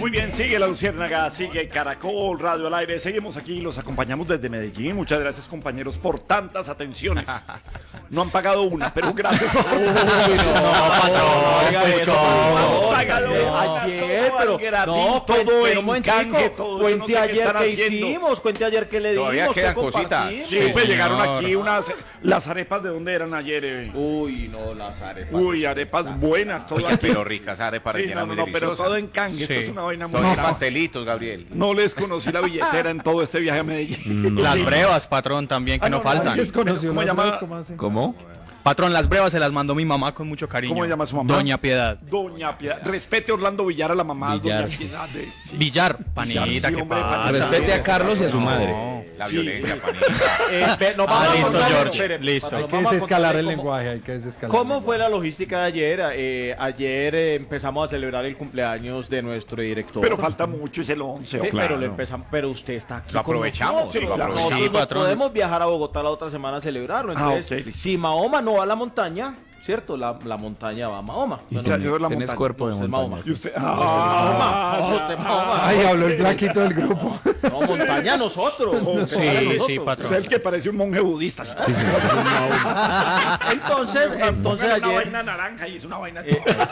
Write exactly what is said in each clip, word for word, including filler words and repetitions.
Muy bien, sigue La Luciérnaga, sigue Caracol, Radio al Aire. Seguimos aquí, los acompañamos desde Medellín. Muchas gracias, compañeros, por tantas atenciones. No han pagado una, pero gracias. Uy, no, no, patrón, oiga, escuchó. Ayer, pero no, todo pero en canje, todo. Cuente ayer qué hicimos, cuente ayer qué le dimos. Todavía quedan cositas. Sí, pues llegaron aquí unas, las arepas, ¿de dónde eran ayer? Eh? Uy, no, las arepas. Uy, arepas buenas, todo Oye, pero ricas, arepas Sí, rellenas no, muy no, pero deliciosas. todo en canje, Sí. esto es una vaina muy Todos brava. pastelitos, Gabriel. No les conocí la billetera en todo este viaje a Medellín. Las brevas, patrón, también, que Ah, no, no, faltan. no, Conoció ¿Cómo las llama? brevas, ¿cómo hace? ¿Cómo? Patrón, las brevas se las mandó mi mamá con mucho cariño. ¿Cómo llama su mamá? Doña Piedad. Doña Piedad. Respete a Orlando Villar, a la mamá. Villar. Doña Piedad. De, sí. Villar, panita, sí, ¿qué hombre, pasa? panita. Respete a Carlos y a su No. madre. La Sí. violencia, panita. Eh, ve- nos vamos Ah, a listo, contar- George, espere, listo. patrón, Hay que vamos a desescalar contarle el cómo- lenguaje, hay que desescalar. ¿Cómo fue la logística de ayer? Eh, ayer eh, empezamos a celebrar el cumpleaños de nuestro director. Pero falta mucho, es el once. Sí, claro. pero lo empezamos, pero usted está aquí. Lo con aprovechamos, nosotros. sí, lo Nosotros aprovechamos. Sí, patrón. podemos viajar a Bogotá la otra semana a celebrarlo. Ah, Entonces, ok. si Mahoma no va a la montaña, ¿cierto? La, la montaña va a Mahoma. Y Bueno, Ya, yo la tenés montaña. cuerpo de usted es montaña. Mahoma. Y usted. Mahoma. Ah, Usted Mahoma. Ay, habló el flaquito del grupo. No, montaña nosotros. Sí, Nosotros. sí, patrón. usted es el que parece un monje budista. Sí, sí. Entonces, entonces Póngale una ayer, vaina naranja y es una vaina.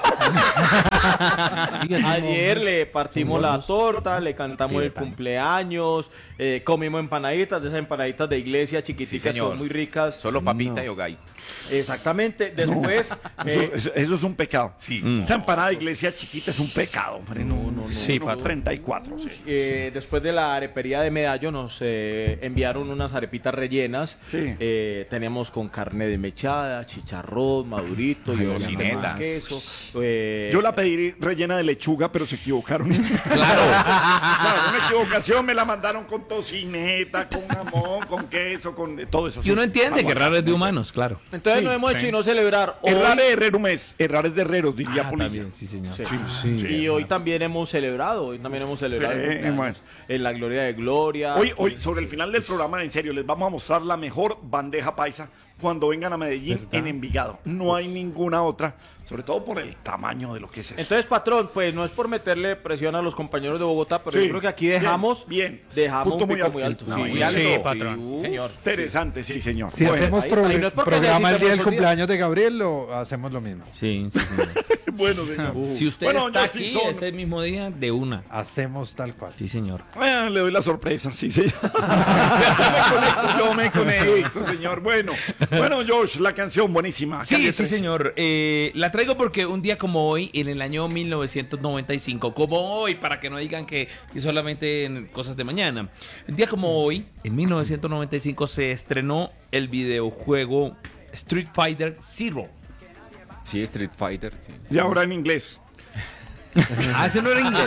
ayer le partimos la torta, le cantamos el Tierra. cumpleaños, eh, comimos empanaditas, de esas empanaditas de iglesia chiquiticas, Sí, señor. son muy ricas. Solo papita No. y hogay. Exactamente. Después, Eso, eh, eso- eso es un pecado. Sí. Esa empanada de iglesia chiquita es un pecado, hombre. No, no, no. Sí, no, patrón. treinta y cuatro. Sí. Eh, después de la arepería de Medallo nos eh, enviaron unas arepitas rellenas. Sí. Eh, tenemos con carne de mechada, chicharrón, madurito y obviamente tocinetas. con queso. Eh, Yo la pedí rellena de lechuga, pero se equivocaron. Claro. Claro, una equivocación, me la mandaron con tocineta, con jamón, con queso, con todo eso. Y uno entiende que Aguacate. errar es de humanos, claro. Entonces Sí, nos hemos sí. hecho y no celebrar. Hoy- Errar de herrero mes, errar es de herreros, diría Ah, Polilla. también, sí, señor. Sí. Sí. Y hoy también hemos celebrado, hoy también hemos celebrado el Sí, cumpleaños. bueno. En la gloria de Gloria. Hoy, hoy, sobre el final del programa, en serio, les vamos a mostrar la mejor bandeja paisa cuando vengan a Medellín en Envigado. No hay ninguna otra, sobre todo por el tamaño de lo que es eso. Entonces, patrón, pues no es por meterle presión a los compañeros de Bogotá, pero Sí. yo creo que aquí dejamos, Bien, bien. dejamos Punto un muy pico alto. muy alto. No, Sí, muy alto. Sí, patrón. Sí, señor. Interesante, sí, señor. Si Bueno, hacemos ahí- pro- ahí no es porque programa el necesitan día del esos días. cumpleaños de Gabriel, lo hacemos lo mismo. Sí, sí, señor. bueno, señor. Si usted Bueno, está Justin aquí Son. ese mismo día, de una. Hacemos tal cual. Sí, señor. Ah, le doy la sorpresa, sí, señor. yo me conecto, yo me conecto, señor. Bueno, bueno, Josh, la canción buenísima. Sí, Calle sí, trece. señor. Eh, la traigo porque un día como hoy, en el año mil novecientos noventa y cinco, como hoy, para que no digan que, que solamente en cosas de mañana. Un día como hoy, en mil novecientos noventa y cinco, se estrenó el videojuego Street Fighter Zero. Sí, Street Fighter. Sí. Y ahora en inglés. Ah, ese no era inglés.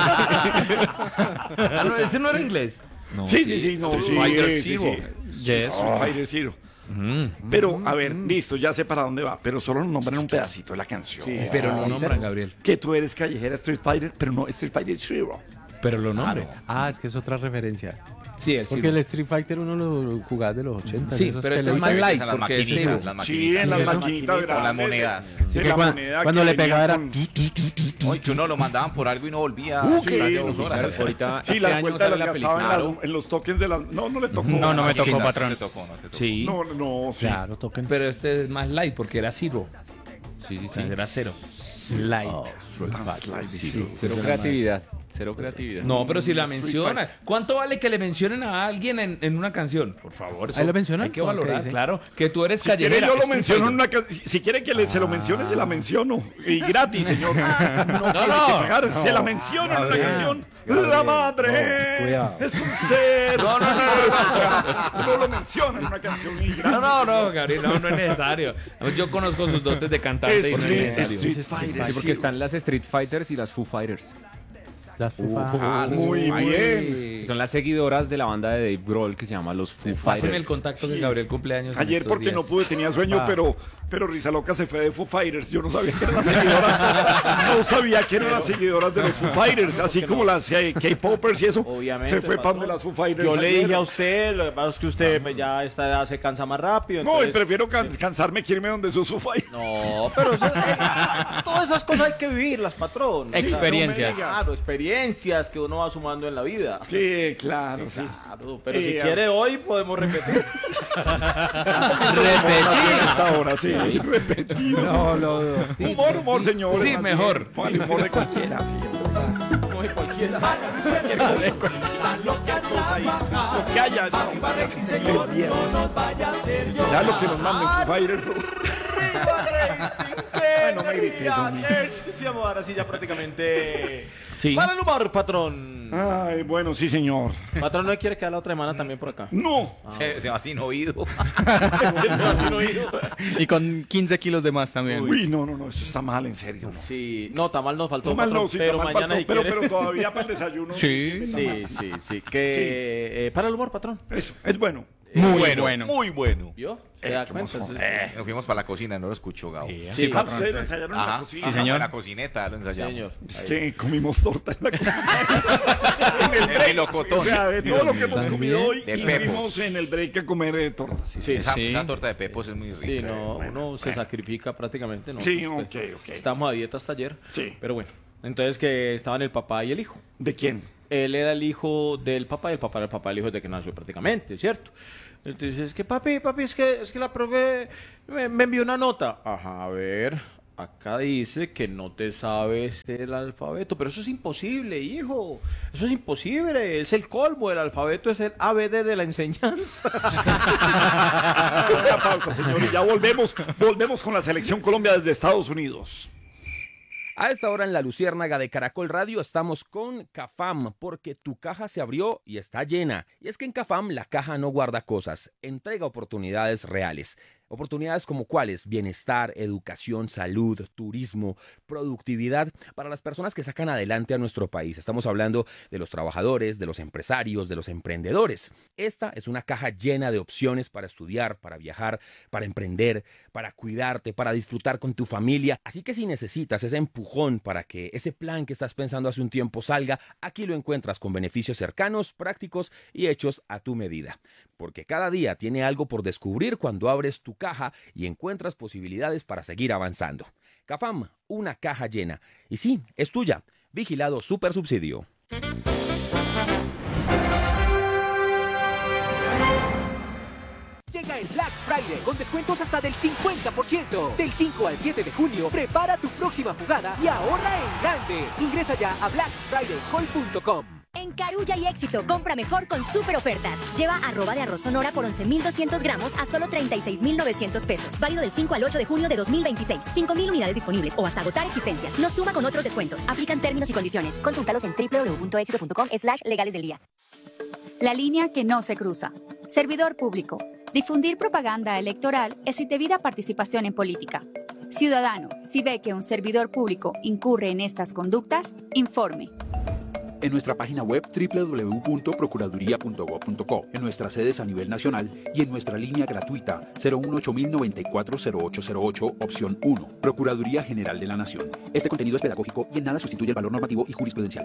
Ah, no, ese no era inglés. No. Sí, sí, sí, no, Street sí, Fighter sí, Zero. sí. Yes. Street Fighter Zero. Pero, a ver, listo, ya sé para dónde va, pero solo nos nombran un pedacito de la canción. Pero lo nombran, Gabriel. Que tú eres callejera Street Fighter, pero no Street Fighter Zero. Pero lo nombran. Ah, es que es otra referencia. Sí, el Porque Zero. el Street Fighter uno lo jugaba de los ochenta. Sí, pero este es más light Las porque es maquinitas, Zero. las Sí, maquinitas. en las ¿Sí, no? maquinitas Con las grandes. monedas. de Sí, la cuando- moneda cuando que le venía pegaba era con- Hoy que uno lo mandaban por algo y no volvía. Uh, Sí, sí, de dos sí, horas. Ahorita, Sí, este las año vueltas sale las la gastaba en, película. las- en los tokens de las... No, no le tocó. No, no me tocó, Maquinitas, patrón. no te tocó, no te tocó. Sí. No, no, sí. Claro, toquen. Pero este es más light porque era Zero. Sí, sí, O sea, sí. era cero. Light. Sí, cero creatividad. Cero creatividad. No, pero si la menciona. ¿Cuánto vale que le mencionen a alguien en, en una canción? Por favor, eso ¿Ahí lo mencionan? hay que ¿O qué valorar, dice? claro. Que tú eres Si quiere, callejera. yo lo Street menciono en Fighter. una ca- Si quiere que le, se lo mencione, se la menciono. Y gratis, señor. No, tiene que no, pagar, se la menciono en una canción. La madre no, cuidado. es un ser. No, no, no, no, O sea, no lo menciona en una canción y gratis. No, no, no, Gabriel, no, no es necesario. Yo conozco sus dotes de cantante y no es Street, necesario. Street Fighter. Sí, porque están las Street Fighters y las Foo Fighters. Las Foo Ah, los Muy Foo Fighters. bien. Son las seguidoras de la banda de Dave Grohl que se llama los Foo Pásenme el Fighters. contacto que Gabriel cumpleaños. en Ayer estos porque días. no pude, tenía sueño, Ah. pero Pero Risa Loca se fue de Foo Fighters. Yo no sabía que eran las seguidoras. No sabía que eran las seguidoras de los Foo Fighters. Así como las eh, K-Popers y eso. Obviamente, Se fue patrón. para de las Foo Fighters. Yo le ayer. dije a usted, lo que pasa es que usted pues, ya a esta edad se cansa más rápido. No, y entonces- prefiero can- cansarme que irme donde esos Foo Fighters. No, pero eso- eh, todas esas cosas hay que vivirlas, patrón. O sea, Experiencias. no me diga. Claro, experiencias que uno va sumando en la vida. Sí, claro, sí. Claro, pero Sí, si a- quiere hoy podemos repetir. Hasta ahora, sí. Repetido. No, lo dudo. Humor, humor, señor. Sí, mejor. Póngale humor de cualquiera, sí. Como de cualquiera. Lo que haya. Es viernes. Ya lo que nos manden Foo Fighters. Ay, no me grites, hombre. Sí, amor, ahora sí ya prácticamente... Sí. Para el humor, patrón. Ay, bueno, sí, señor. Patrón, ¿no quiere quedar la otra semana también por acá? No. Se, se va sin oído. Y con quince kilos de más también. Uy, no, no, no, esto está mal, en serio. No. Sí, no, tamal nos faltó, Toma el patrón, no, sí, pero toma el mañana faltó, si pero, quiere. pero todavía para el desayuno. Sí. Sí, sí, sí. Que, eh, para el humor, patrón. Eso, es bueno. Muy bueno. Muy bueno. ¿Vio? ¿Se Eh, da qué cuenta? emoción. Entonces, Nos fuimos para la cocina, no lo escuchó, Gabo. Sí, Ah, patrón. ustedes lo ensayaron en la Ajá, cocina. Sí, señor. En la cocineta lo ensayamos. Señor. Es que comimos torta en la cocina. en el El break. melocotón. O sea, de todo lo que hemos También. comido hoy, De y pepos. fuimos en el break a comer eh, torta. Sí, Sí, Esa, Sí. esa torta de pepos es muy rica. sí, no, uno se sacrifica prácticamente, ¿no? Sí, Usted- ok, ok. Estamos a dieta hasta ayer. Sí. Pero bueno, entonces que estaban el papá y el hijo. ¿De quién? Él era el hijo del papá y el papá era el papá del hijo desde que nació prácticamente, ¿cierto? Entonces es que papi, papi, es que, es que la profe me, me envió una nota. Ajá, a ver, acá dice que no te sabes el alfabeto, pero eso es imposible, hijo. Eso es imposible, es el colmo, el alfabeto es el A B D de la enseñanza. Una pausa, señor, y ya volvemos. Volvemos con la selección Colombia desde Estados Unidos. A esta hora en la Luciérnaga de Caracol Radio estamos con Cafam, porque tu caja se abrió y está llena. Y es que en Cafam la caja no guarda cosas, entrega oportunidades reales. Oportunidades como cuáles: bienestar, educación, salud, turismo, productividad para las personas que sacan adelante a nuestro país. Estamos hablando de los trabajadores, de los empresarios, de los emprendedores. Esta es una caja llena de opciones para estudiar, para viajar, para emprender, para cuidarte, para disfrutar con tu familia. Así que si necesitas ese empujón para que ese plan que estás pensando hace un tiempo salga, aquí lo encuentras con beneficios cercanos, prácticos y hechos a tu medida. Porque cada día tiene algo por descubrir cuando abres tu caja y encuentras posibilidades para seguir avanzando. Cafam, una caja llena. Y sí, es tuya. Vigilado Super Subsidio. Llega el Black Friday con descuentos hasta del cincuenta por ciento. Del cinco al siete de junio, prepara tu próxima jugada y ahorra en grande. Ingresa ya a black friday call punto com. En Carulla y Éxito, compra mejor con super ofertas. Lleva arroba de arroz Sonora por once mil doscientos gramos a solo treinta y seis mil novecientos pesos. Válido del cinco al ocho de junio de dos mil veintiséis. cinco mil unidades disponibles o hasta agotar existencias. Nos suma con otros descuentos. Aplican términos y condiciones. Consúltalos en doble u doble u doble u punto éxito punto com slash legales del día. La línea que no se cruza. Servidor público. Difundir propaganda electoral es indebida participación en política. Ciudadano, si ve que un servidor público incurre en estas conductas, informe. En nuestra página web doble u doble u doble u punto procuraduría punto gob punto co, en nuestras sedes a nivel nacional y en nuestra línea gratuita cero uno ocho mil noventa y cuatro cero ocho cero ocho, opción uno. Procuraduría General de la Nación. Este contenido es pedagógico y en nada sustituye el valor normativo y jurisprudencial.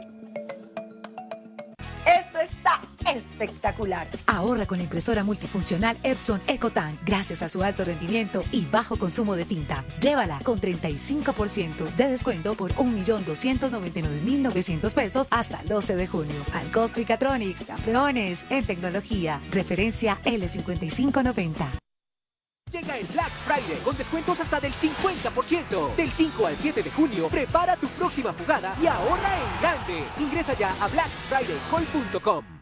Esto está espectacular. Ahorra con la impresora multifuncional Epson EcoTank gracias a su alto rendimiento y bajo consumo de tinta. Llévala con treinta y cinco por ciento de descuento por un millón doscientos noventa y nueve mil novecientos pesos hasta el doce de junio. Al costo Mechatronics, campeones en tecnología. Referencia L cincuenta y cinco noventa. Llega el Black Friday con descuentos hasta del cincuenta por ciento. Del cinco al siete de junio, prepara tu próxima jugada y ahorra en grande. Ingresa ya a black friday call punto com.